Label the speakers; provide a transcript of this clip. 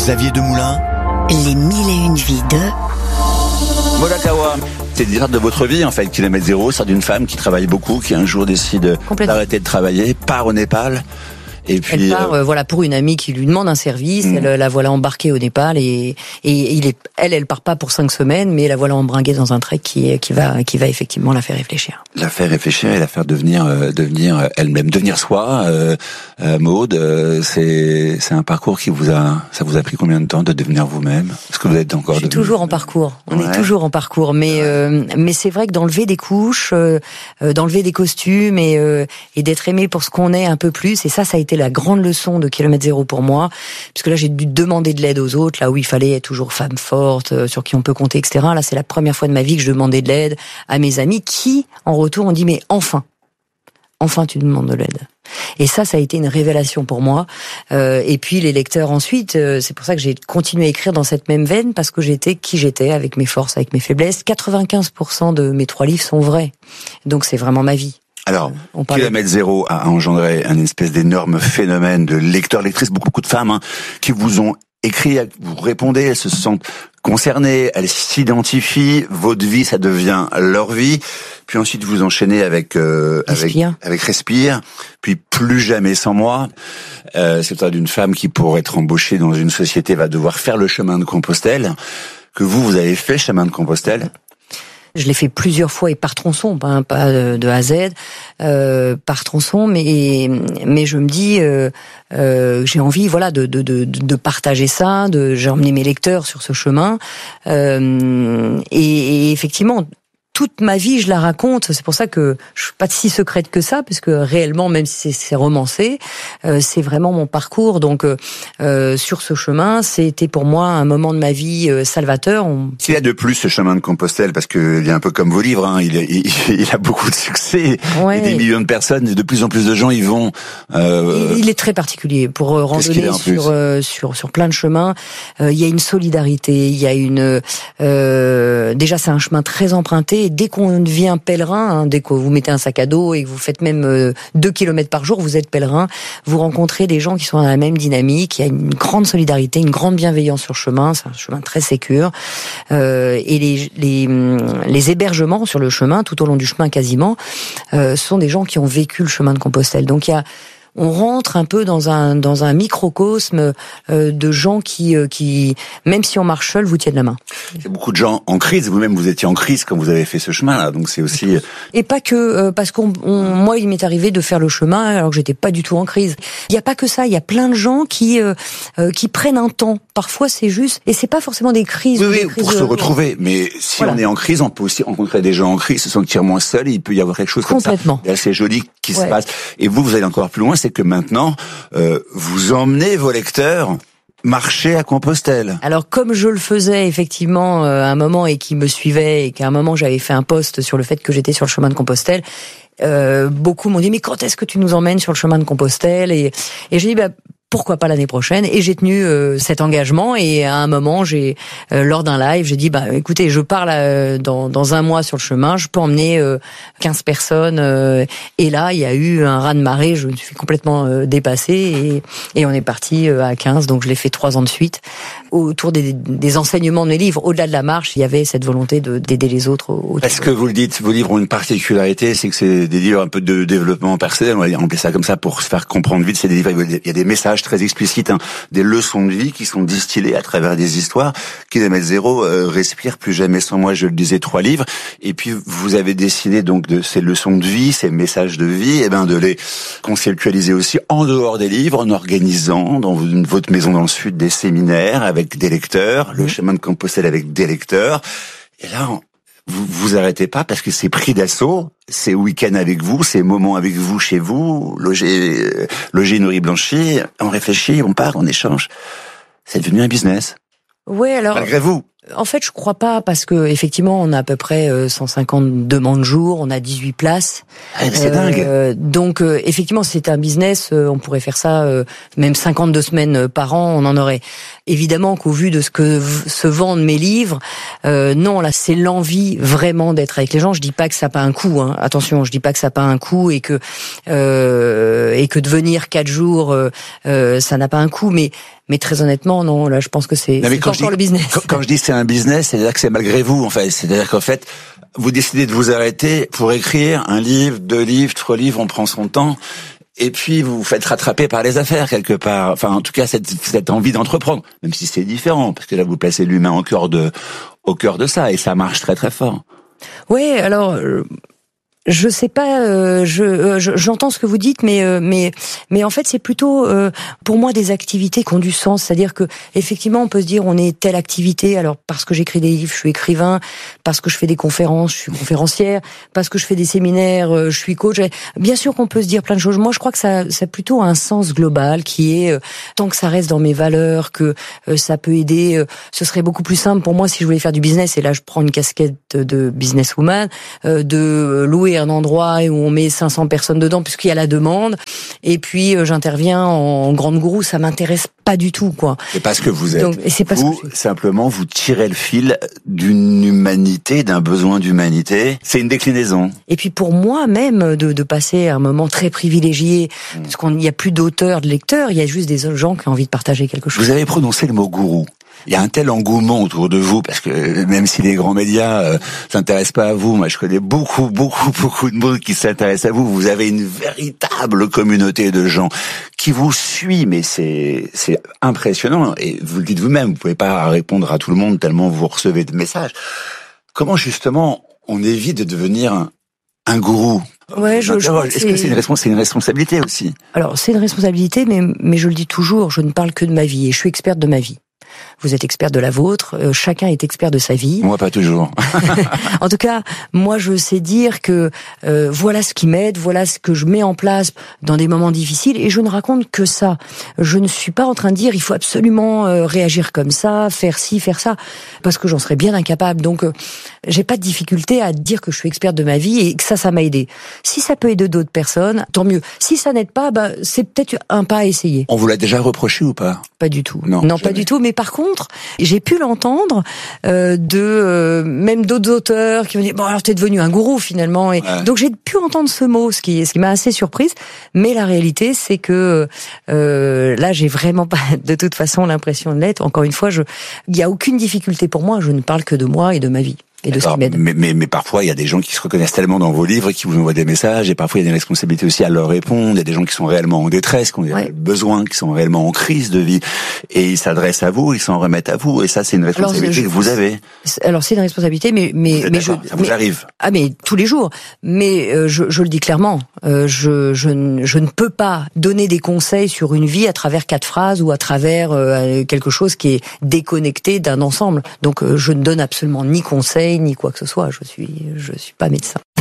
Speaker 1: Xavier Demoulin.
Speaker 2: Les 1001 vies de
Speaker 3: Molakawa. C'est l'histoire de votre vie, en fait. Kilomètre zéro, c'est d'une femme qui travaille beaucoup, qui un jour décide d'arrêter de travailler, part au Népal. Et puis,
Speaker 4: elle part, pour une amie qui lui demande un service. Elle la voilà embarquée au Népal et elle part pas pour 5 semaines, mais la voilà embringuée dans un trek qui va effectivement la faire réfléchir.
Speaker 3: La faire réfléchir et la faire devenir elle-même, devenir soi. Maude, c'est un parcours ça vous a pris combien de temps de devenir vous-même? Est-ce que vous êtes encore?
Speaker 4: Je suis toujours en parcours. On est toujours en parcours, mais c'est vrai que d'enlever des couches, d'enlever des costumes et d'être aimé pour ce qu'on est un peu plus. Et ça a été la grande leçon de Kilomètre Zéro pour moi, puisque là j'ai dû demander de l'aide aux autres, là où il fallait être toujours femme forte, sur qui on peut compter, etc. Là c'est la première fois de ma vie que je demandais de l'aide à mes amis, qui en retour ont dit mais enfin tu demandes de l'aide. Et ça a été une révélation pour moi. Et puis les lecteurs ensuite, c'est pour ça que j'ai continué à écrire dans cette même veine, parce que j'étais qui j'étais, avec mes forces, avec mes faiblesses. 95% de mes 3 livres sont vrais, donc c'est vraiment ma vie.
Speaker 3: Alors, Kilomètre Zéro a engendré un espèce d'énorme phénomène de lecteurs-lectrices, beaucoup de femmes qui vous ont écrit, vous répondez, elles se sentent concernées, elles s'identifient, votre vie, ça devient leur vie. Puis ensuite, vous enchaînez avec Respire, puis Plus jamais sans moi. C'est l'histoire d'une femme qui, pour être embauchée dans une société, va devoir faire le chemin de Compostelle. Que vous avez fait, chemin de Compostelle.
Speaker 4: Je l'ai fait plusieurs fois et par tronçon, pas de A à Z, par tronçon, mais je me dis, j'ai envie, de partager ça, j'ai emmené mes lecteurs sur ce chemin, et effectivement, toute ma vie, je la raconte. C'est pour ça que je suis pas si secrète que ça, parce que réellement, même si c'est romancé, c'est vraiment mon parcours. Donc, sur ce chemin, c'était pour moi un moment de ma vie salvateur.
Speaker 3: S'il y a de plus ce chemin de Compostelle, parce que il est un peu comme vos livres, il a beaucoup de succès, et des millions de personnes, et de plus en plus de gens y vont.
Speaker 4: Il est très particulier pour randonner sur plein de chemins. Il y a une solidarité, il y a déjà c'est un chemin très emprunté. Et dès qu'on devient pèlerin, dès que vous mettez un sac à dos et que vous faites même 2 kilomètres par jour, vous êtes pèlerin, vous rencontrez des gens qui sont dans la même dynamique, il y a une grande solidarité, une grande bienveillance sur le chemin, c'est un chemin très sécure. Et les hébergements sur le chemin, tout au long du chemin quasiment, sont des gens qui ont vécu le chemin de Compostelle. Donc on rentre un peu dans un microcosme de gens qui même si on marche seul, vous tiennent la main.
Speaker 3: Il y a beaucoup de gens en crise. Vous-même, vous étiez en crise quand vous avez fait ce chemin-là, donc c'est aussi.
Speaker 4: Et pas que parce moi, il m'est arrivé de faire le chemin alors que j'étais pas du tout en crise. Il y a pas que ça. Il y a plein de gens qui prennent un temps. Parfois, c'est juste, et c'est pas forcément des crises.
Speaker 3: Oui,
Speaker 4: des crises
Speaker 3: pour se retrouver. Mais si on est en crise, on peut aussi rencontrer des gens en crise, se sentir moins seul. Et il peut y avoir quelque chose comme ça, assez joli qui se passe. Et vous allez encore plus loin, c'est que maintenant, vous emmenez vos lecteurs marcher à Compostelle.
Speaker 4: Alors comme je le faisais effectivement à un moment et qui me suivait et qu'à un moment j'avais fait un post sur le fait que j'étais sur le chemin de Compostelle, beaucoup m'ont dit mais quand est-ce que tu nous emmènes sur le chemin de Compostelle, et j'ai dit pourquoi pas l'année prochaine, et j'ai tenu cet engagement. Et à un moment, lors d'un live, j'ai dit écoutez, je pars là, dans un mois sur le chemin, je peux emmener 15 personnes, et là il y a eu un raz-de-marée, je me suis complètement dépassée, et on est parti à 15, donc je l'ai fait 3 ans de suite. Autour des enseignements de mes livres, au-delà de la marche, il y avait cette volonté d'aider les autres.
Speaker 3: Est-ce que vous le dites, vos livres ont une particularité, c'est que c'est des livres un peu de développement personnel, on va appeler ça comme ça pour se faire comprendre vite. C'est des livres, il y a des messages très explicites, des leçons de vie qui sont distillées à travers des histoires. Kilomètre Zéro, Respire, Plus jamais sans moi, je le disais, 3 livres. Et puis vous avez décidé donc de ces leçons de vie, ces messages de vie, de les conceptualiser aussi en dehors des livres, en organisant dans votre maison dans le sud des séminaires avec des lecteurs, le chemin de Compostelle avec des lecteurs. Et là, vous arrêtez pas parce que c'est pris d'assaut, c'est week-end avec vous, c'est moments avec vous chez vous, loger, nourri, blanchi, on réfléchit, on part, on échange. C'est devenu un business.
Speaker 4: Ouais, alors.
Speaker 3: Malgré vous.
Speaker 4: En fait, je crois pas, parce que effectivement, on a à peu près 150 demandes jour, on a 18 places.
Speaker 3: C'est dingue.
Speaker 4: Donc, effectivement, c'est un business, on pourrait faire ça même 52 semaines par an, on en aurait. Évidemment qu'au vu de ce que se vendent mes livres, non, là, c'est l'envie vraiment d'être avec les gens. Je dis pas que ça n'a pas un coût, hein. Attention, je dis pas que ça n'a pas un coût et que de venir 4 jours, ça n'a pas un coût, mais très honnêtement, non, là, je pense que c'est encore le business.
Speaker 3: Quand je dis c'est un business, c'est-à-dire que c'est malgré vous, en fait. C'est-à-dire qu'en fait, vous décidez de vous arrêter pour écrire un livre, 2 livres, 3 livres, on prend son temps. Et puis, vous vous faites rattraper par les affaires, quelque part. Enfin, en tout cas, cette envie d'entreprendre. Même si c'est différent, parce que là, vous placez l'humain au cœur de ça, et ça marche très, très fort.
Speaker 4: Oui, alors, je sais pas, j'entends ce que vous dites, mais en fait c'est plutôt pour moi des activités qui ont du sens, c'est-à-dire que effectivement on peut se dire on est telle activité, alors parce que j'écris des livres, je suis écrivain, parce que je fais des conférences, je suis conférencière, parce que je fais des séminaires, je suis coach. Bien sûr qu'on peut se dire plein de choses. Moi je crois que ça a plutôt un sens global qui est tant que ça reste dans mes valeurs, que ça peut aider. Ce serait beaucoup plus simple pour moi si je voulais faire du business, et là je prends une casquette de businesswoman, de louer un endroit où on met 500 personnes dedans puisqu'il y a la demande, et puis j'interviens en grande gourou, ça m'intéresse pas du tout, quoi.
Speaker 3: C'est pas ce que vous êtes.
Speaker 4: Donc, c'est pas
Speaker 3: vous, simplement, vous tirez le fil d'une humanité, d'un besoin d'humanité. C'est une déclinaison.
Speaker 4: Et puis pour moi même de passer un moment très privilégié, parce qu'il n'y a plus d'auteurs, de lecteurs, il y a juste des gens qui ont envie de partager quelque chose.
Speaker 3: Vous avez prononcé le mot gourou. Il y a un tel engouement autour de vous, parce que même si les grands médias s'intéressent pas à vous, moi je connais beaucoup de monde qui s'intéresse à vous. Vous avez une véritable communauté de gens qui vous suit, mais c'est impressionnant. Et vous le dites vous-même, vous pouvez pas répondre à tout le monde tellement vous recevez de messages. Comment justement on évite de devenir un gourou?
Speaker 4: Ouais,
Speaker 3: est-ce que c'est une responsabilité aussi?
Speaker 4: Alors c'est une responsabilité, mais je le dis toujours, je ne parle que de ma vie et je suis experte de ma vie. Vous êtes expert de la vôtre, chacun est expert de sa vie.
Speaker 3: Moi, pas toujours.
Speaker 4: En tout cas, moi, je sais dire que voilà ce qui m'aide, voilà ce que je mets en place dans des moments difficiles, et je ne raconte que ça. Je ne suis pas en train de dire il faut absolument réagir comme ça, faire ci, faire ça, parce que j'en serais bien incapable. Donc, j'ai pas de difficulté à dire que je suis experte de ma vie et que ça m'a aidé. Si ça peut aider d'autres personnes, tant mieux. Si ça n'aide pas, c'est peut-être un pas à essayer.
Speaker 3: On vous l'a déjà reproché ou pas?
Speaker 4: Pas du tout.
Speaker 3: Non,
Speaker 4: pas du tout. Mais par contre, j'ai pu l'entendre même d'autres auteurs qui m'ont dit bon alors t'es devenu un gourou finalement. Et ouais. Donc j'ai pu entendre ce mot, ce qui m'a assez surprise. Mais la réalité c'est que là j'ai vraiment pas de toute façon l'impression de l'être. Encore une fois, il y a aucune difficulté pour moi. Je ne parle que de moi et de ma vie. Et de ce qui m'aide.
Speaker 3: Mais parfois il y a des gens qui se reconnaissent tellement dans vos livres, qui vous envoient des messages, et parfois il y a des responsabilités aussi à leur répondre. Il y a des gens qui sont réellement en détresse, qui ont des besoins, qui sont réellement en crise de vie, et ils s'adressent à vous, ils s'en remettent à vous, et ça c'est une responsabilité que vous avez.
Speaker 4: Alors c'est une responsabilité, mais
Speaker 3: ça vous arrive.
Speaker 4: Ah mais tous les jours. Mais je le dis clairement, je ne peux pas donner des conseils sur une vie à travers 4 phrases ou à travers quelque chose qui est déconnecté d'un ensemble. Donc je ne donne absolument ni conseil ni quoi que ce soit. Je suis pas médecin.